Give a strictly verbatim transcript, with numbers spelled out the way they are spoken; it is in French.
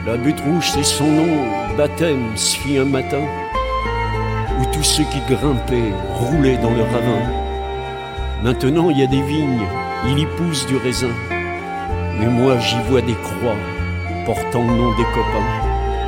La butte rouge, c'est son nom, baptême, se fit un matin, où tous ceux qui grimpaient roulaient dans le ravin. Maintenant, il y a des vignes, il y pousse du raisin, mais moi, j'y vois des croix portant le nom des copains.